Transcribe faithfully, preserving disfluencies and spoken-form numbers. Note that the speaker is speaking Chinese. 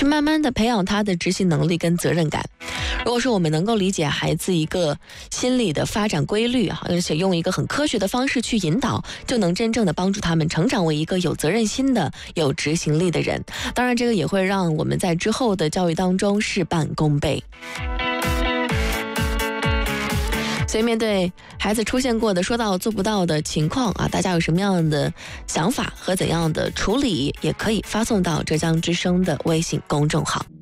去慢慢的培养他的执行能力跟责任感。如果说我们能够理解孩子一个心理的发展规律，而且用一个很科学的方式去引导，就能真正的帮助他们成长为一个有责任心的、有执行力的人。当然，这个也会让我们在之后的教育当中事半功倍。所以面对孩子出现过的说到做不到的情况啊，大家有什么样的想法和怎样的处理，也可以发送到浙江之声的微信公众号。